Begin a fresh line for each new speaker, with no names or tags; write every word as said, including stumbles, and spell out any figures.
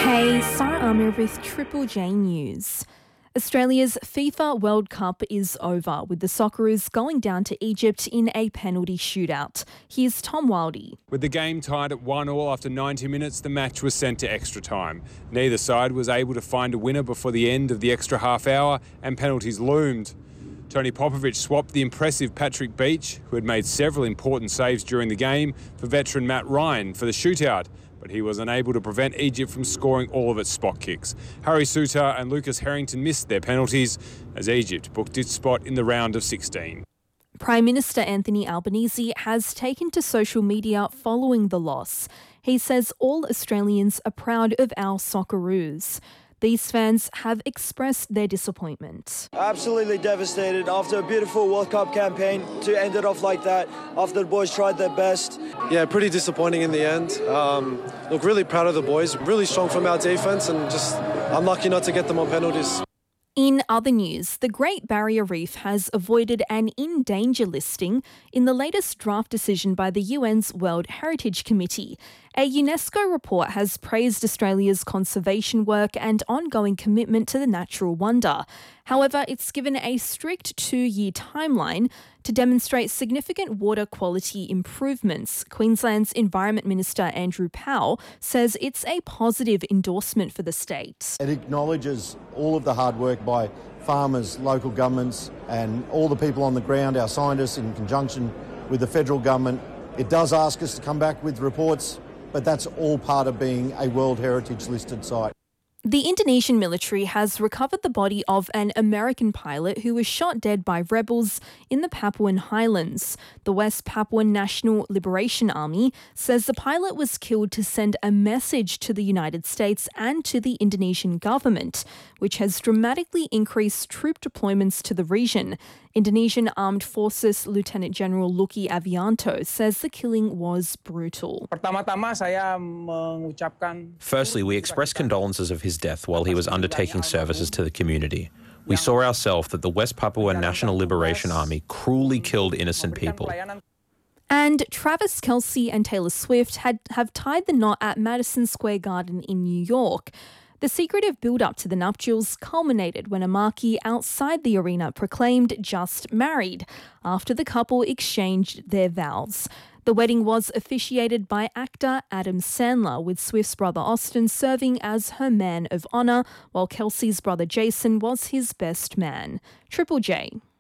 Hey, Sarah Armour with Triple J News. Australia's FIFA World Cup is over, with the Socceroos going down to Egypt in a penalty shootout. Here's Tom Wildey.
With the game tied at one all after ninety minutes, the match was sent to extra time. Neither side was able to find a winner before the end of the extra half hour, and penalties loomed. Tony Popovic swapped the impressive Patrick Beach, who had made several important saves during the game, for veteran Matt Ryan for the shootout, but he was unable to prevent Egypt from scoring all of its spot kicks. Harry Souttar and Lucas Harrington missed their penalties as Egypt booked its spot in the round of sixteen.
Prime Minister Anthony Albanese has taken to social media following the loss. He says all Australians are proud of our Socceroos. These fans have expressed their disappointment.
Absolutely devastated after a beautiful World Cup campaign to end it off like that after the boys tried their best.
Yeah, pretty disappointing in the end. Um, look, really proud of the boys. Really strong from our defence and just unlucky not to get them on penalties.
In other news, the Great Barrier Reef has avoided an in danger listing in the latest draft decision by the U N's World Heritage Committee. A UNESCO report has praised Australia's conservation work and ongoing commitment to the natural wonder. However, it's given a strict two-year timeline to demonstrate significant water quality improvements. Queensland's Environment Minister Andrew Powell says it's a positive endorsement for the state.
It acknowledges all of the hard work by farmers, local governments and all the people on the ground, our scientists in conjunction with the federal government. It does ask us to come back with reports, but that's all part of being a World Heritage listed site.
The Indonesian military has recovered the body of an American pilot who was shot dead by rebels in the Papuan Highlands. The West Papuan National Liberation Army says the pilot was killed to send a message to the United States and to the Indonesian government, which has dramatically increased troop deployments to the region. Indonesian Armed Forces Lieutenant General Lucky Avianto says the killing was brutal.
Firstly, we express condolences of his death while he was undertaking services to the community. We saw ourselves that the West Papua National Liberation Army cruelly killed innocent people.
And Travis Kelce and Taylor Swift had, have tied the knot at Madison Square Garden in New York. The secretive build-up to the nuptials culminated when a marquee outside the arena proclaimed just married after the couple exchanged their vows. The wedding was officiated by actor Adam Sandler, with Swift's brother Austin serving as her man of honour, while Kelce's brother Jason was his best man. Triple J.